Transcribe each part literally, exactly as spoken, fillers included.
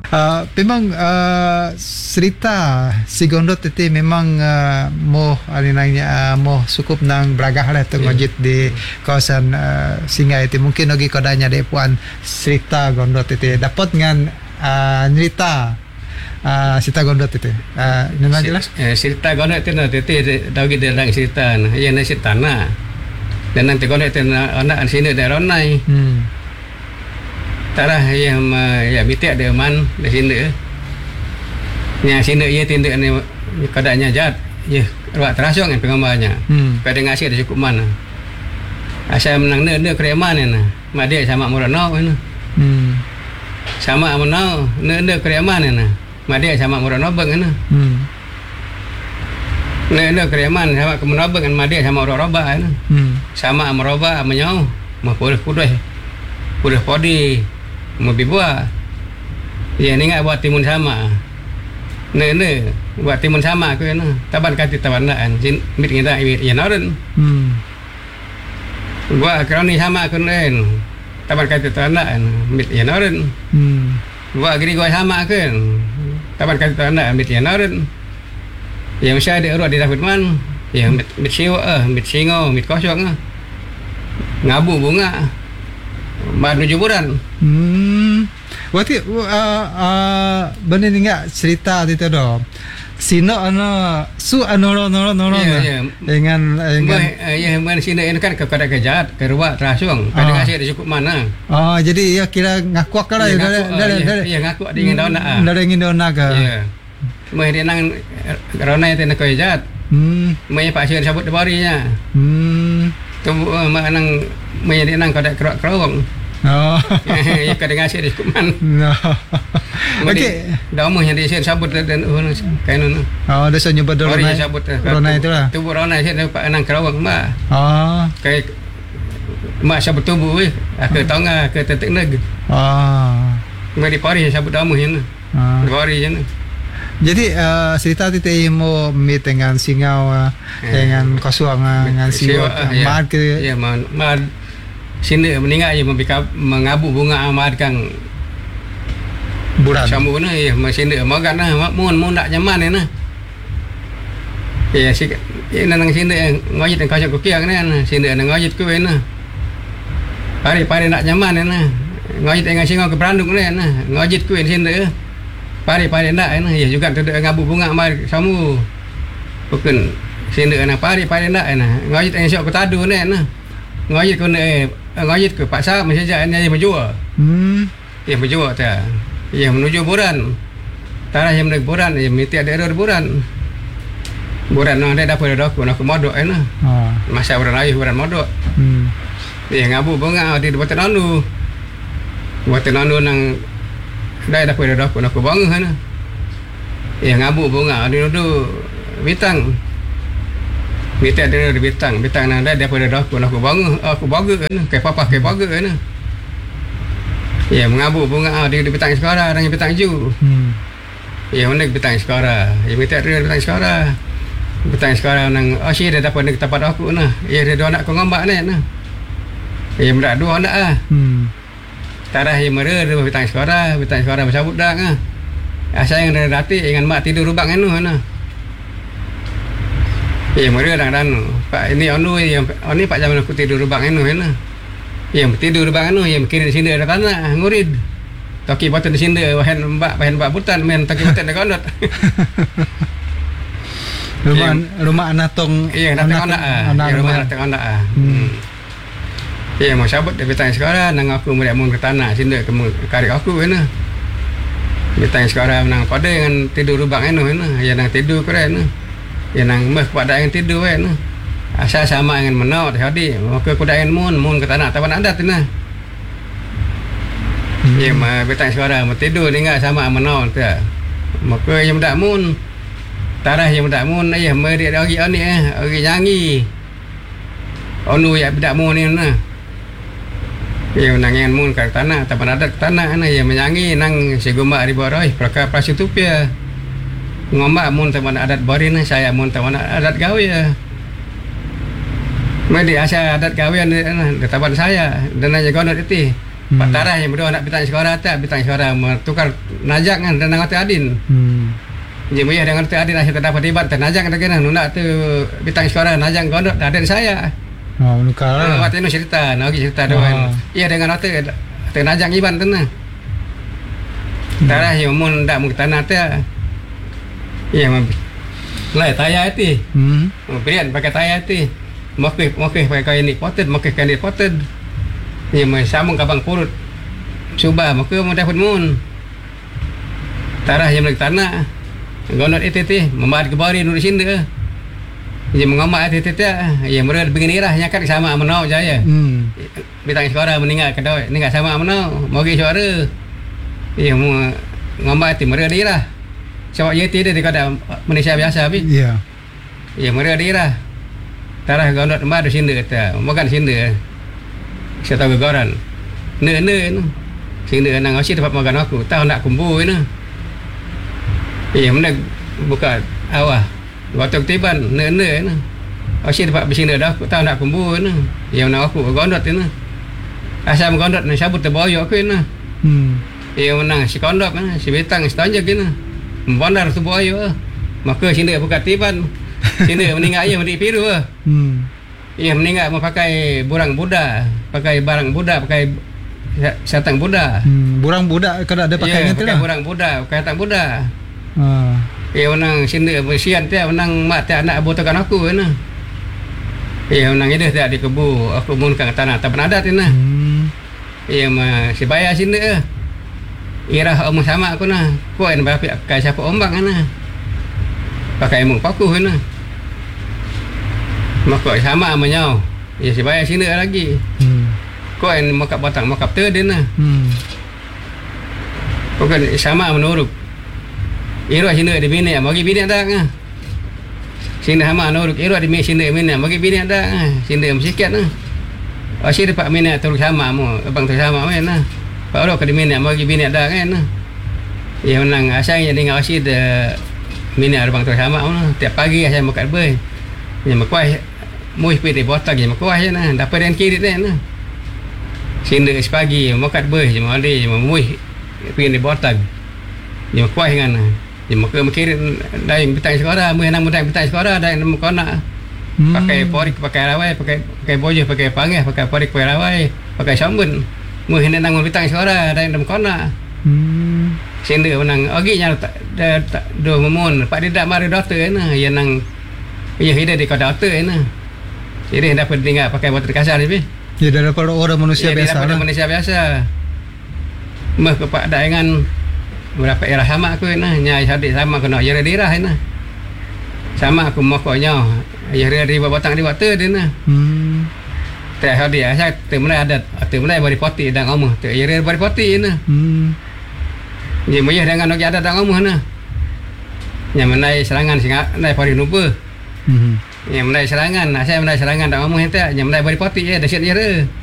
Uh, memang uh, cerita si Gondot itu memang uh, moh alinanya uh, moh cukup nang beragah lah tu ngojit yeah. di kawasan uh, Singai itu mungkin lagi kodanya dia puan cerita Gondot itu dapat dengan uh, cerita uh, cerita Gondot itu uh, nama jelas eh, cerita Gondot itu nanti itu lagi dalam cerita nah yang nasi tanah dan nanti Gondot itu anak sini daerah Ronai hmm. Tarah yang ya bitik ada man di sini. Yang sini ia tindak ni kadanya jat. Ya, ruak terasuk yang penggambarnya. Hmm. Pada ngasih ada cukup mana. Asal menang ne ne kreman ni nah. Madik sama Murano ni. Hmm. Sama Murano ne ne kreman ni nah. Madik sama Murano bang ni. Hmm. Ne ne kreman sama Murano bang madik sama Roba ni. Hmm. Sama Roba menyau. Mapur kudai. Purih podi. Mau dibuat ya ni nggak buat timun sama ne ne buat timun sama aku kan taban kati tabandaan jin mit kita ya naran hmm buat kerana sama aku nen taban kati tabandaan mit ya naran hmm buat gini gua sama kan taban kati tabandaan mit ya naran yang saya ada urut di dapat man ya mit mit siwa eh mit singo mit kosong ngabu bunga baru juburan. Hmm. Berarti uh, uh, benar enggak cerita itu dong. Sino ano su anoro noro noro dengan dengan ya mana sino ini kan kepada kejat keruak terasung pada kasih ada cukup mana. Oh jadi ya kira ngaku kala ya dari dari ya ngaku dengan dona ah. Dari ingin dona ke. Ya. Mai dia nang rona itu nak kejat. Hmm. Mai pak sieun sabut debarinya. Hmm. Tu mak nang mai dia nang kada keruak keruang. Oh. Ya kadang ngasih di kuman. No. Okey. Dah umur yang dia sabut dan kain nu. Oh, dia nyoba rona. Rona itulah. Tubuh rona saya dapat nang kerawang mak. Oh. Kayak mak sabut tubuh weh. Aku tengah ke tetek neg. Oh. Mari pari sabut damu yang. Ah. Pari yang. Jadi uh, cerita itu mau meet dengan Singau uh, dengan Kosuang dengan Siwa mad ke. Ya mad mad sini meninggal je membika mengabu bunga amad kang bulan samu na ya masih ni magan na mun mun nak nyaman ni na ya si ini nang sini ngajit kau cakap kiang ni na sini nang ngajit ku na pari pari nak nyaman ni na ngajit dengan singo ke Brandung ni na ngajit ku sini pari pari nak na ya juga tu ngabu bunga amad samu bukan sini na pari pari nak na ngajit dengan siok ketadu ni na ngajit ku ni ngajit ke paksa masih jalan yang berjual. Hmm. Yang berjual tu. Yang menuju Buran. Tanah yang menuju Buran, yang mesti ada error Buran. Buran nang ada dapat dak nak modok eh nah. Ha. Masa Buran ayu Buran modok. Hmm. Yang ngabu bunga di depan tandu. Buat tandu nang dah dapat dak nak bangun nah. Yang ngabu bunga di dulu bitang. Kita ada di bitang, bitang nang dah daripada dah aku nak bangun, aku baga kan, kayak papa kayak baga kan. Ya mengabu bunga di bitang sekarang, orang bitang ju. Hmm. Ya mana bitang sekarang, ya kita ada bitang sekarang. Bitang sekarang nang asyik dah dapat nak tempat aku nah. Ya ada dua anak kau ngambak ni nah. Ya muda dua anak ah. Hmm. Tarah yang merah dua bitang sekarang, bitang sekarang bersabut dah ah. Asal yang dah rati dengan mak tidur rubang anu nah. Ya mereka dan pak ini anu yang ini pak zaman aku tidur rubang anu na. Yang tidur rubang anu yang kiri sini ada tanah ngurid. Taki batan di sini wahan mbak wahan mbak butan men taki batan dak ondot. Rumah rumah anatong iya anak anak rumah anak anak ah. Ya mau sabut dari tang sekarang nang aku mulai mun ke tanah sini ke karek aku na. Bitang sekarang nang pada dengan tidur rubang anu na. Ya nang tidur keren na. Ya nang meh pada yang tidur kan asal sama dengan menau tadi maka kudain mun mun ke tanah taban adat nah hmm. Ya mah betang suara mau tidur tinggal sama menau tu maka yang dak mun tarah yang dak mun ayah meri lagi ani eh lagi nyanyi onu ya dak mun ni nah ya nangin mun ke tanah taban adat ke tanah nah ya menyanyi nang seguma di bawah prakar prasutupia ngombak mun teman adat barin saya mun teman adat gawe ya. Medi asa adat gawe di taban saya dan aja gondot itu. Hmm. Pak Tarah yang berdua nak bitang sekolah tak bitang sekolah tukar najak kan dan nang adin. Hmm. Je muyah dengan tu adin asyik dapat tibat najak tak kena nak tu bitang sekolah najak gondok ada saya. Oh, nukar. Uh, waktu itu cerita, nak cerita oh. Doan. Iya dengan waktu tu najak iban tu na. Hmm. Tarah yang mun dak mun tanah tu. Iya mah. Lai tayar itu. Hmm. Berian pakai tayar itu. Mokeh mokeh pakai kain potted, mokeh kain potted. Iya mah sambung kabang purut. Cuba mokeh mau dapat mun. Tarah yang lagi tanah. Gondot itu tu membawa ke bari nu di sini dia. Dia mengamak itu tu dia mereka begini lah nyakat sama menau jaya. Hmm. Bitang sekolah meninggal kedua meninggal sama menau mau pergi suara. Dia mau ngamak itu mereka dia lah. Sebab dia tidak di kada Malaysia biasa tapi. Ya. Ya mereka dia lah. Tarah gondot membawa di sini kata makan sini. Saya tahu gegaran. Ne ne nu. Sini nang asyik dapat makan aku. Tahu nak kumpul ni. Iya, mana buka awah. Waktu ketiban, ne-ne ni. Asyik dapat bersini dah, aku tahu nak kumpul ni. Yang nak aku gondot ni. Asal gondot ni, sabut terboyok aku ni. Hmm. Yang menang si kondok ni, si betang, si tanjak ni. Membandar tu boyok. Maka sini buka tiban. Sini meninggal ia, mendik piru. Hmm. Ia meninggal memakai burang Buddha. Pakai barang Buddha, pakai satang Buddha. Hmm. Burang Buddha, kalau ada pakai ya, nanti pakai lah. burang Buddha, pakai satang Buddha. Ah. Eh menang sini bersian dia menang mak dia anak abotakan aku na. Eh menang ini dia di kebu aku munkan tanah tak penadat ni. Hmm. Eh mah si bayar sini eh. Irah omong sama aku na. Ko en bapi kai siapa ombang na. Pakai mung paku na. Maka sama menyau. Ya si bayar sini lagi. Hmm. Ko en makap batang makap te dia na. Hmm. Ko kan sama menurut Iro sini di bini, bagi bini ada ngah. Sini hama noruk iro di sini bini, bagi bini ada ngah. Sini mesikat ngah. Asyik dapat bini terus sama mu, abang terus sama men nah. Pak oro ke di bini, bagi bini ada kan nah. Ya menang asal jadi ngah asyik de bini abang terus sama mu. Tiap pagi saya makan boy. Ya makuai muih pidi botak ya makuai nah. Dapat dan kiri deh nah. Sini pagi makan boy, cuma ada cuma muih pidi botak. Ya makuai kan nah. Ya maka mikir dah yang bitang sekolah, mui nang muda bitang sekolah dah yang kona. Hmm. Pakai porik, pakai rawai, pakai pakai bojo, pakai pangeh, pakai porik, pakai rawai, pakai sambun. Mui hendak nang bitang sekolah dah yang kona. Hmm. Sende menang ogi nya dah do memun, pak dia dak mari doktor na, ya nang ya hidup di kota doktor na. Jadi dapat tinggal pakai motor kasar ni. Ya daripada orang manusia ya, biasa. Daripada manusia biasa. Meh kepak daengan berapa era sama aku nah nyai hadir sama kena ya dirah nah sama aku mokoknya ya di batang di waktu dia nah hmm teh hadir saya teh mulai ada teh mulai bari poti dan omah teh ya bari poti nah hmm ni moyah dengan lagi ada dan omah nah yang menai serangan sing nai pari nuba hmm yang menai serangan nah saya menai serangan dan omah teh yang menai bari poti ya dahsyat ya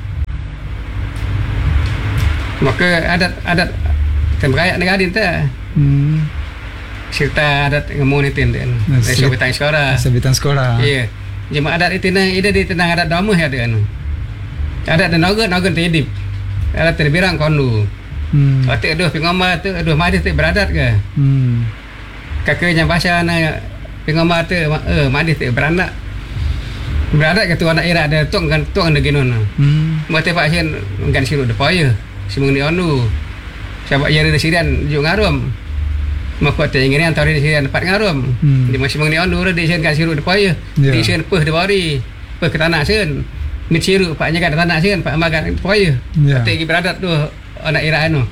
maka adat adat kan beraya dengan adin tu. Hmm. Serta adat komunitin dia. Dari bitang sekolah. Sebitang sekolah. Iya. Cuma adat itu nah, ida di tenang adat dama ya dia anu. Adat dan naga naga tedip. Adat terbirang kondu. Hmm. Waktu aduh pengomba tu aduh madis tu beradat ke? Hmm. Kakaknya bahasa na pengomba tu eh madis tu beranak. Beradat ke tu anak ira ada tuang kan tuang ada ginon. Hmm. Mate pak sien kan siru depaya. Simung ni anu. Sebab ia ada sirian juk ngarum. Maka tak ingin antara di sirian dapat ngarum. Hmm. Di masih mengenai ondur di sirian kan siru depan ya. Di sirian peh debari. Peh ke tanah sirian. Mit siru paknya kan tanah sirian. Pak makan depan ya. Kata lagi beradat tu anak ira anu.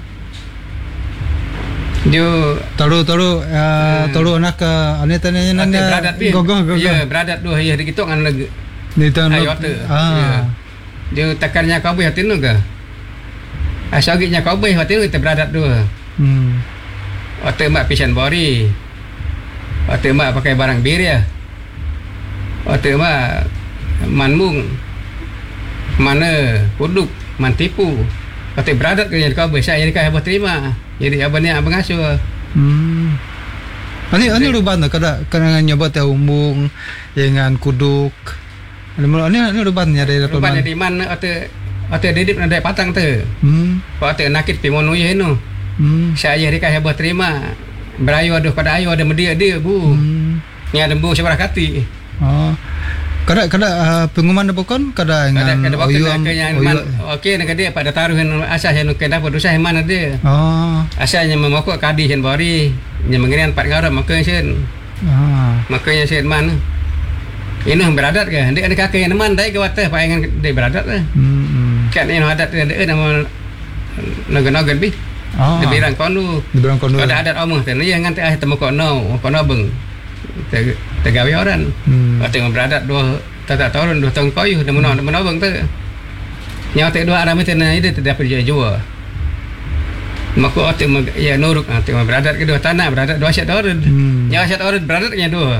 Dia taru taru uh, taru anak ke ane tanya nanya beradat pi. Gogoh gogoh. Ya beradat tu ya dikitung kan lagi. Ni tahun ayo tu. Ah. Dia takarnya kau boleh hati nu ke? Asal gitnya kau boleh hati nu kita beradat tu. Hmm. Waktu mak pisan bori. Waktu mak pakai barang bir ya. Waktu mak manmung. Mana kuduk, man tipu. Waktu beradat ke kau boleh saya jadi kau terima. Jadi abang ni abang asuh. Hmm. Ani ani ruban kada kana nyoba teh umbung dengan kuduk. Ani ani ruban nya dari ruban di mana waktu ate didip na dai patang tu. Hmm. Ko ate nakit pi monu ye no. Hmm. Saya rika heboh terima. Berayu aduh pada ayu ada media dia bu. Hmm. Ni ada bu sebarah kati. Oh. Kada kada uh, pengumuman de pokon kada Kada dengan kada bakal oyuam. nak yang man. Okey nak dia pada taruhan asas yang ke dapat dosah mana dia. Oh. Asalnya memokok kadi hen bari. Yang mengenai empat garap maka sen. Ah. Makanya sen mana. Ini beradat ke? Dia ada kakek yang man dai ke water paingan dia beradat lah. Hmm. Kan ini adat dia nama naga-naga bi. Ah. Dia bilang kono. Di bilang kono. Ada adat omong tu. Dia nganti ah temu kono, kono beng. Tegawe orang. Hmm. Tengok beradat dua tak tahun dua tahun koyu dah menang dah menang tu. Nyawa tak dua aram itu na itu tidak pergi jual. Maka otak ya nuruk ah tengok beradat kedua tanah beradat dua asyat tahun. Hmm. Nyawa asyat tahun beradatnya dua.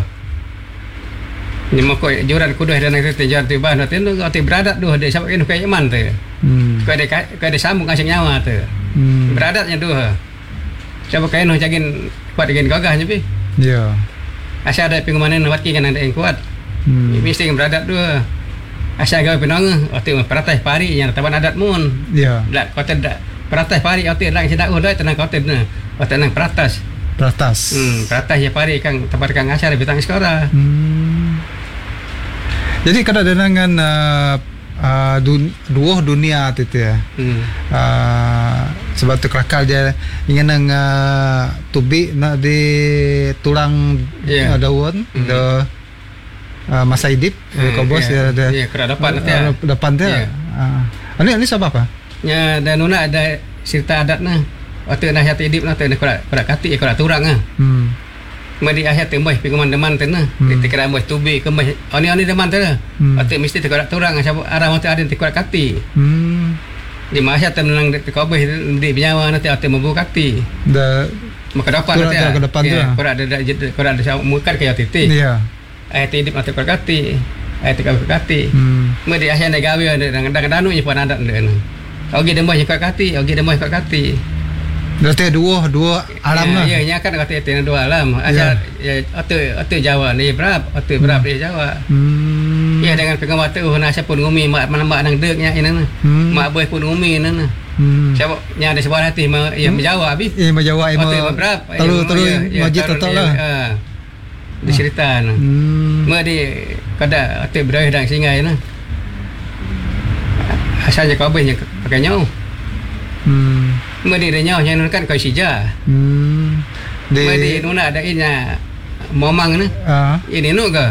Ni mako juran kudu dan itu jalan tiba nanti tu otak beradat dua dia siapa kena kayak man tu. Hmm. Kau ada kau ada sambung kasih nyawa tu. Hmm. Beradatnya dua. Siapa kaya nak jagin kuat dengan gagahnya pi. Ya. Asal ada pengumuman nak kan ada yang kuat. Hmm. Mesti yang beradat dua. Asal gawe penang, otak peratas pari yang taban adat mun. Ya. Dak kota dak peratas pari otak dak sedak udah tenang kota na. Otak nang peratas. Peratas. Hmm, peratas ya pari kang tempat kang asal bitang sekolah. Hmm. Jadi kada dengan uh, uh, dun, dua dunia tu ya. Hmm. Uh, sebab tu kelakar dia ingin nang uh, tubi nak di tulang Yeah. uh, daun Mm-hmm. the uh, masa hidup Hmm, kobos yeah. ya ada Yeah, kena dapat nanti, uh, ah. depan dia. Yeah. Uh, ini ini sebab apa? Ya dan nuna ada cerita adat na. Otak nak hati hidup na tu nak kurat kurat kati kurat turang ah. Hmm. Mari ayat tembus pengumuman deman tu na. Hmm. Kita kira amboi tubi ke mai. Oni oni deman tu. Hmm. Otak mesti kurat turang siapa arah mesti ada kurat kati. Hmm. Di masa tu menang di kobeh di penyawa nanti otak membuka kati. The Maka dapat Kurat- nanti. ke depan tu, ah. Kurat ada kurat ada mukat ke titik. ya. Ayat hidup otak kurat kati. Ayat kurat kati. Hmm. Mari ayat nak gawe dengan danu je pun adat dia. Okey demo je kurat kati, okey demo kurat kati. Berarti dua dua alam lah. Ya, ya, kan kata itu dua alam. Asal ya, otak otak Jawa ni berap, otak berap dia Jawa. Hmm. Ya dengan pengamat tu nak siapa ngumi mak mak nang deknya ini na. Hmm. Mak boy pun ngumi na na. Hmm. Siapa nya ada sebuah hati ma yang menjawab habis. Eh menjawab Otak imo. berap. Terus terus majid total lah. Ha. Di cerita na. Hmm. Mak di kada otak berah dan singai na. Asalnya kau boleh pakai nyau. Hmm. Mari dia nyau yang kan kau sija. Hmm. Mari nuna ada inya momang na. Ah. Ini nu ke?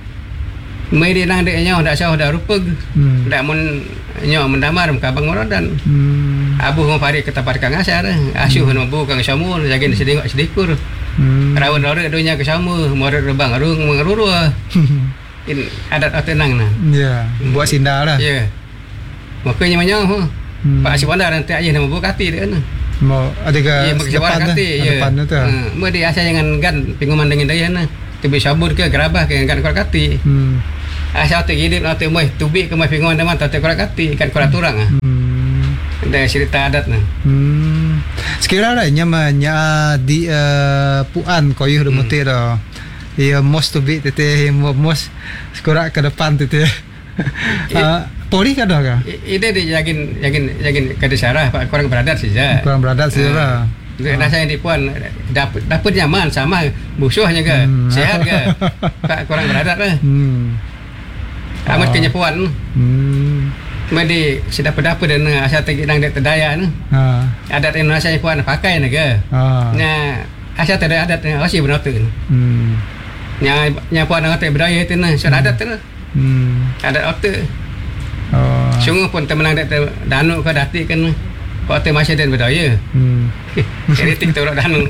Mari nang dia nyau dak sah dak rupeg. Hmm. Dak mun nyau mendamar muka bang morodan. Hmm. Abu mau pari ke tempat kang asar. Asuh nu bu kang samul jagin sedengok sedikur. Hmm. Rawan lore dunya ke samu morot rebang arung mengeruru. In adat atenang na. Ya, buat sinda lah. Ya. Makanya menyau. Hmm. Pak Sibandar nanti aja nama buka hati dia na. Mau ada ke Ya, bagi sebarang depan kati. tu, Ya. depan tu. Hmm. Mari asal jangan gan pengumuman dengan dia na. Tubi sabur ke gerabah ke gan kurat kati. Hmm. Asal tu hidup nanti moi tubi ke mai pengumuman deman tak kurat kati kan kurat turang ah. Hmm. Ada cerita adat na. Hmm. Sekiranya nya nya di uh, puan koyuh de mutir dah. Ya most to be tete most sekorak ke depan tete. Ah, Poli kada ka? Ide dia yakin yakin yakin kada syarah pak kurang beradat saja. Kurang beradat saja lah. Dia nasa yang di puan dapat dapat nyaman sama musuhnya ke Hmm. sehat ke pak kurang beradat lah. Hmm. Amat Ah. kenya puan. Hmm. Medi sudah dapat dan asal tinggi nang dia terdaya ni. Ha. Adat Indonesia puan pakai ni ke. Ah. Nya asal tak ada adat asli benar tu. Hmm. Nya nya puan nang tak budaya tu nah sudah adat tu. Hmm. Adat otak. Oh. Sungguh pun temenang dek danu ke dati kan. Kau tu masih dan budaya. Hmm. Kritik tu orang danu.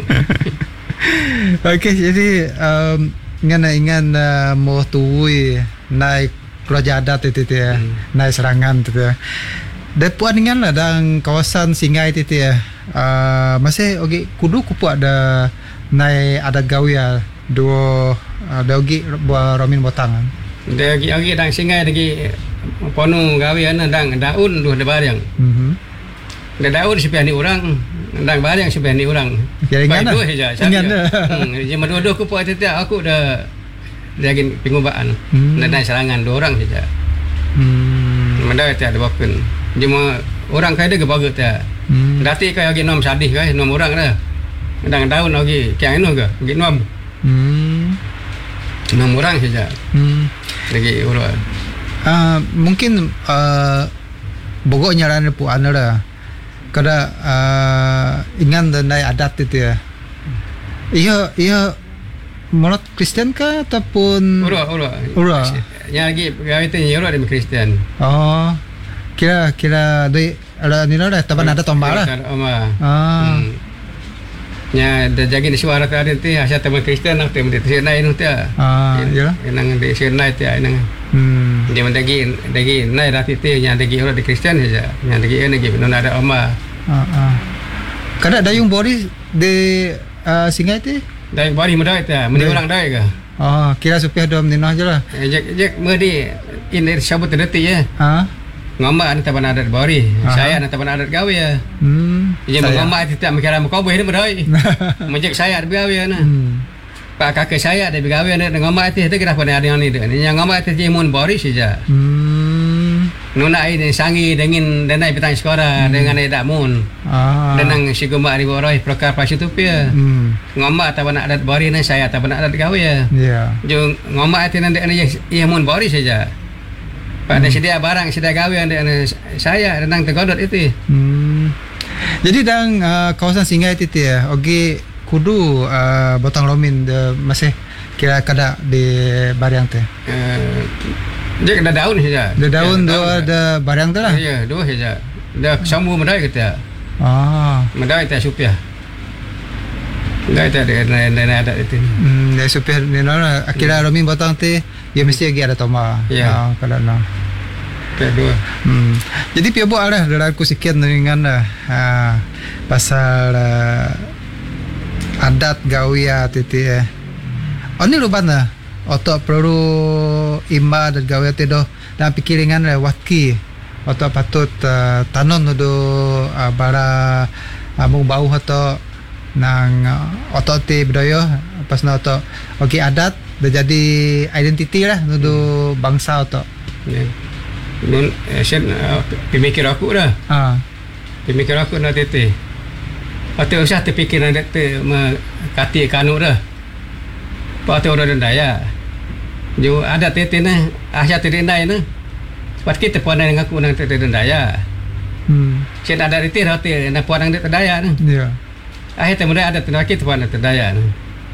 Okey, jadi um, ingan ingan uh, mau tuwi naik Raja Adat itu ya, Hmm. naik serangan itu ya. Depuan ingan lah dan kawasan Singai itu ya. Uh, masih okey kudu kupu ada naik ada gawia dua ada ogi buat Romin Botangan. Dia lagi lagi dang singai lagi ponu gawian dang daun dua barang. Mhm. Da daun sepian ni orang, dang barang sepian ni orang. Ya ingan lah. Dua saja. Ingan lah. Hmm, je dua-dua ku puak tiap aku dah lagi pengubaan. Hmm. Dan serangan dua orang saja. Hmm. Mendapat tiada bakun. Cuma orang kaya dia ke bagus tak. Hmm. Dati kaya lagi nom sadih kaya nom orang dah. Kadang daun lagi kian inu ke, lagi nom. Hmm. Nom orang saja. Hmm. Lagi orang. Uh, mungkin uh, bogok nyaran pu anara. Kada uh, ingan dan adat itu ya. Ia ia menurut Kristen kah ataupun Ura ura. Ura. Yang lagi kaya itu ura demi Kristen. Oh. Kira kira dari ada ni lah taban ada tombak lah. Oma. Ah. Hmm. Nya dah jagi di suara tadi tu asal teman Kristen nak teman di sini naik tu ya. Ah, ya. Nang di sini naik tu ya nang. Hmm. Dia mendagi dagi naik rati tu yang dagi orang di Kristen saja. Yang dagi ini gitu non ada oma. Ah ah. Kada dayung Boris di uh, Singai tu? Dai bari medai tu, meni orang dai ke? Oh, kira supaya dom dinah je lah. Jek jek medi ini sabut terdetik ya. Ha? Ngamba ni taban adat bari. Aha. Saya ni taban adat gawe ya. Hmm. Jadi ngamba tu tak mikir mau kau ni medai. Menjek saya gawe na. Hmm. Pak kakek saya ada gawe na ngamba tu tu kira pada hari ni. Yang ngamba tu jimun bari saja. Hmm. Nuna ini sangi dengan danai petang sekolah hmm. dengan ada mun. Ah. Danang si gumba di bawah perkara pas itu pia. Hmm. Ngamba taban adat bari na saya taban adat gawe ya. Ya. Jo ngamba tu nanti ana ia mun bari saja. Pada hmm. sedia barang sedia gawe anda saya renang tergodot itu. Hmm. Jadi dalam uh, kawasan Singai itu ya, ogi kudu uh, botang lomin de, masih kira kada di bariang teh. Uh, dia ada daun saja. Ada daun dua ada bariang tu lah. Ya, dua saja. Dah sambu medai kita. Ah. Medai tak supaya. Medai tak ada ada ada itu. Hmm, dari supaya ni lah. Akhirnya lomin botang teh, dia mesti lagi ada toma. Ya. Ah, kada na. Kedua. Hmm. Jadi pia buat lah dalam aku sikit dengan lah ha, pasal uh, adat gawia titi eh. Oni luban lah. Otok perlu imba dan gawia tido dan pikiringan lah watki. Otok patut uh, tanon do uh, bara amung bau atau nang uh, otok ti budaya pas na otok okey adat dah jadi identiti lah nudu bangsa otok. Ya. Nun sen pemikir aku dah. Ha. Pemikir aku nak tete. Atau usah terfikir nak te kati kanu dah. Patut orang daya. Jo ada tete nah, asya tete daya nah. Sebab kita puan dengan aku nang tete daya. Hmm. Sen ada tete roti nak puan nang tete daya nah. Ya. Akhir temuda ada tenaga kita puan tete daya nah.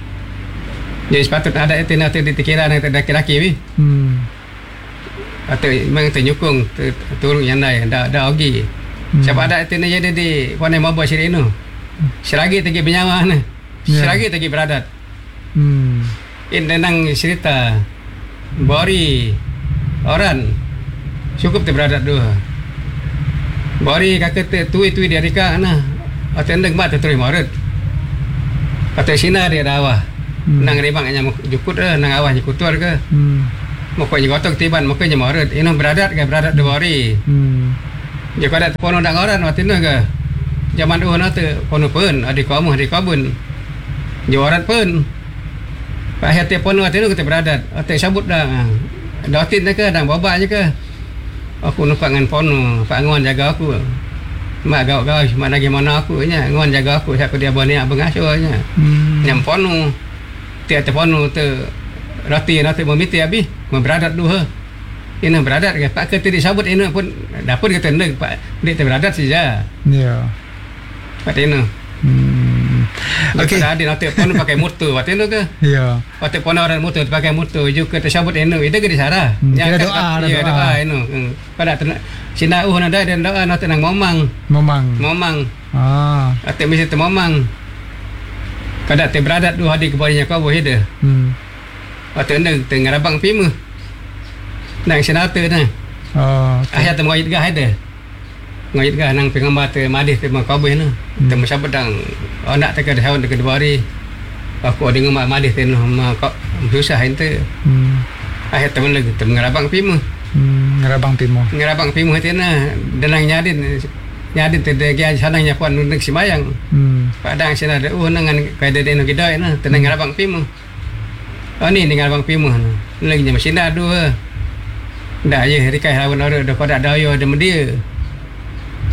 Jadi sepatutnya ada tete nak tete dikira nang tete laki-laki wi. Hmm. Atau memang ternyukung turun yang lain dah dah ogi. Hmm. Siapa ada itu jadi di puan mau buat sini nu. Selagi tegi penyawa na. Selagi tegi beradat. Hmm. In nang cerita bori orang cukup te beradat dua. Bori kakek te tui tui dia rika na. Atau ndeng mat terus maret. Atau sinar dia dawa. Hmm. Nang rebang nya jukut nang awah jikutur ke. Hmm. Mokoi gotok tiban mokoi nya maret. Ino beradat ke beradat de bori. Hmm. Dia kada pono dang orang watina ke. Zaman dulu na tu pono pun adik kamu adik kabun. Jawarat pun. Pak hati pono watina kita beradat. Ate sabut dah. Datin ke dang babanya ke. Aku nak ngan pono, pak ngon jaga aku. Mak gau-gau mak lagi mana aku nya ngon jaga aku siapa dia bani bengasuhnya. Hmm. Nyam pono. Tiap pono tu rati nanti memiti habis memberadat dua. Ini beradat ke pak ke disabut ini pun dapur kita ndek pak dia beradat saja. Ya. Pak ini. Hmm. Okey. Ada nanti pun pakai motor pak ini ke. Ya. Waktu pun orang motor pakai motor juga tersabut ini itu ke di sana. Hmm, yang doa ada doa. doa ini. Pada sina uh nanda dan doa nanti nang momang. Momang. Momang. Ah. Atau mesti tu momang. Kada te beradat dua hari kebarinya kau boleh dah. Hmm. Waktu ini tengah rabang pima. Nang senata na. Oh. Okay. Ayat temu ayat gah ada. Ngayat gah nang pengambat madih temu kabeh na. Temu sabat dang anak tak ada hawan dekat bari. Aku ada ngam madih tenu ma kau susah ente. Hmm. Ayat temu lagi temu ngarabang pima. Hmm, ngarabang pimo. Ngarabang pima tena denang nyadin nyadin tede gia sanang nyapuan nundek simayang. Hmm. Padang sina ada uh nangan kaida deno gidai na tenang ngarabang pima. Oh ni ngarabang pima na. Lagi nya masina dua. Dah je rikai lawan orang dah pada daya ada media.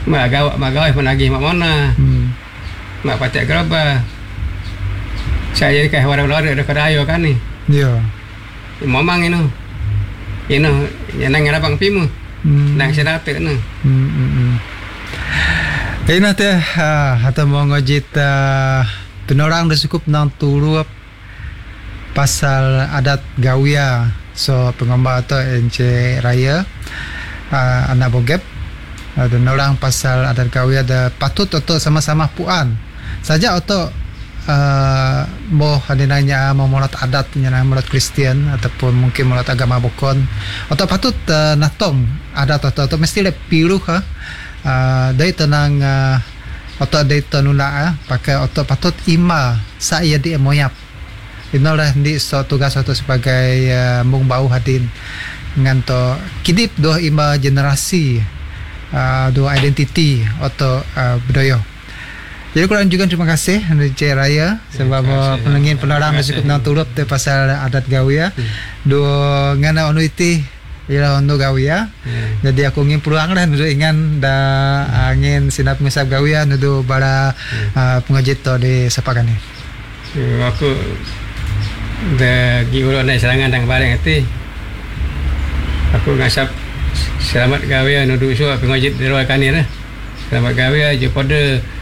mak gawak mak gawai pun lagi mak mana Hmm. mak patek geraba saya dekat warna-warna dekat ayo kan ni Ya. mamang ini ini yang nang rabang pimu Hmm. nang sedate ni Hmm. Hmm. hmm. Eh nanti ah atau mau ngojit uh, penorang dah cukup nang tulup pasal adat Gawia so pengamba atau ence raya uh, anak bogep ada orang pasal adat Gawia ada patut atau sama-sama puan saja atau uh, mau ada nanya mau mulat adat nyana mulat Kristian ataupun mungkin mulat agama bukon atau patut uh, natong adat atau, atau mesti le piru ha uh, dari tenang uh, atau dari tenula uh, pakai atau patut ima saya di moyap inolah di so tugas atau sebagai uh, mung bau hadin nganto kidip doh ima generasi uh, doh identiti atau uh, budaya. Jadi kurang juga terima kasih Encik Raya sebab penengin penerang cukup nang turut te pasal adat Gawia. Do ngana onu iti ialah onu Gawia. Jadi aku ingin peluang dah nudu ingan da angin sinap ngesap Gawia nudu bara uh, pengajit to di sepakan ni. aku dah giuro naik serangan dang bareng ati aku ngasap selamat gawe nudu so pengajit di ruang kani dah selamat gawe je pada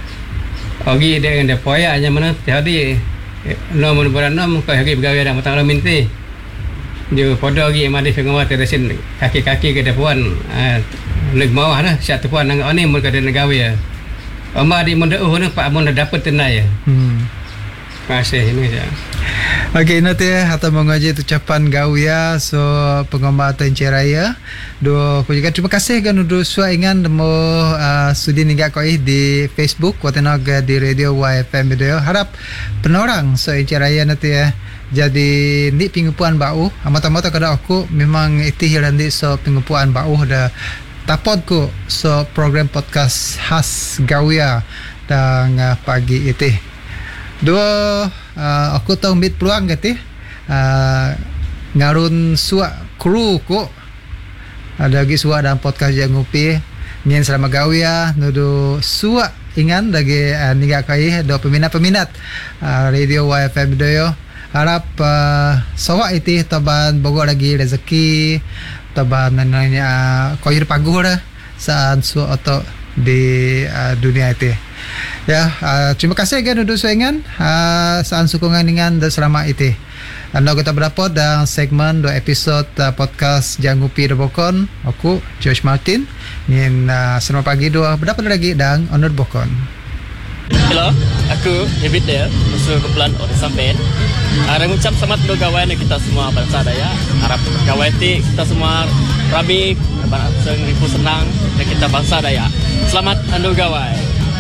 Ogi dia dengan poya nya mana tadi no mun beranam ka hagi begawe dah matang minti je pada ogi madi pengawa teresin kaki-kaki ke depan leg mau dah satu puan nang oni mun ka den gawe ama di mun deuh ne pak mun dapat tenai Hmm. kasih ini saja. Okey, nanti atau mengaji ucapan Gawia so pengamatan Encik Raya. Do aku juga terima kasih kan udah suaingan demo uh, sudi ninggak koi di Facebook watenog di radio Y F M video. Harap penorang so Encik Raya nanti ya. Jadi ni pengupuan bau. Amata-mata kada aku memang itu hilang di so pengupuan bau dah tapot ko so program podcast khas Gawia dan uh, pagi itu. Dua uh, aku tahu mit peluang kata uh, ngarun suak kru ko ada lagi suak dalam podcast yang ngupi ngin selama Gawia nudu suak ingan lagi uh, niga kai do peminat-peminat uh, radio Y F M video harap uh, sawak itu taban bogo lagi rezeki taban nanya uh, koir pagur saan su atau di uh, dunia itu. Ya, uh, terima kasih kan udah suengan uh, saan sokongan dengan dan selama itu. Anda kita berdapat dalam segmen dua episod uh, podcast Janggupi Bokon. Aku Josh Martin. Ingin uh, selamat pagi dua berdapat lagi dan Onur Bokon. Hello, aku David Dale, musuh kumpulan Orang Sampen. Ada ngucap selamat untuk kawan kita semua bangsa Dayak. Harap kawan ti kita semua rabi, seng ribu senang dan kita bangsa Dayak. Selamat untuk kawan.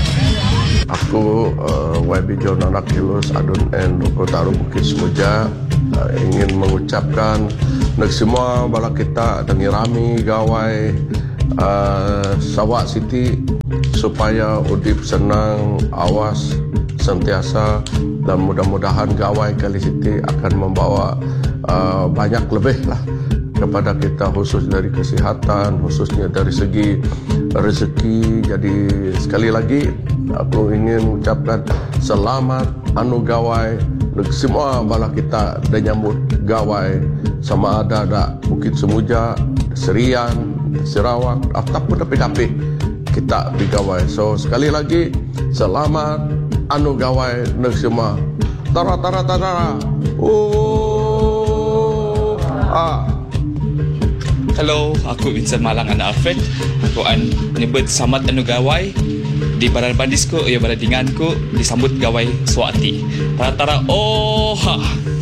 Aku uh, Y B John Anak Kilus Adun N Kota Bukit Semuja uh, ingin mengucapkan untuk semua bala kita dengan rami gawai uh, Sawak City supaya udip senang, awas, sentiasa dan mudah-mudahan gawai kali City akan membawa uh, banyak lebih lah kepada kita khusus dari kesihatan, khususnya dari segi rezeki. Jadi sekali lagi aku ingin mengucapkan selamat anu gawai untuk semua bala kita dan nyambut gawai sama ada ada Bukit Semuja, Serian, Sarawak ataupun dapi-dapi kita di gawai. So sekali lagi selamat anu gawai untuk semua. Tara tara tara. Oh. Ah. Hello, aku Vincent Malang anak Alfred. Aku an nyebut selamat anu gawai di badan bandisku ya badan dinganku disambut gawai suati. Tara-tara oh ha.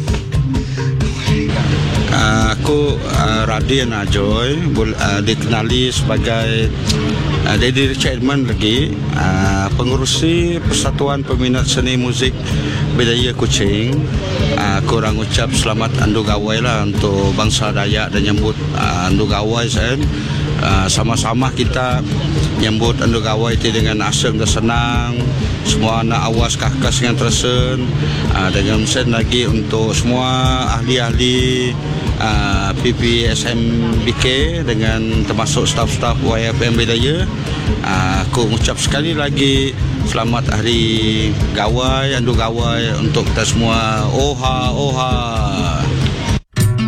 Uh, aku uh, Radin Ajoy bul, uh, dikenali sebagai uh, Dedi Chairman lagi uh, pengurusi Persatuan Peminat Seni Muzik Budaya Kuching. Uh, aku orang ucap selamat andu gawai lah untuk bangsa Dayak dan nyambut uh, andu gawai sen. Uh, sama-sama kita nyambut andu gawai itu dengan aseng dan senang, semua anak awas kahkas dengan tersen uh, dengan sen lagi untuk semua ahli-ahli uh, P P S M B K dengan termasuk staf-staf Y F M Bidaya. Uh, aku mengucap sekali lagi selamat Hari Gawai, Andu Gawai untuk kita semua. Oha, oha.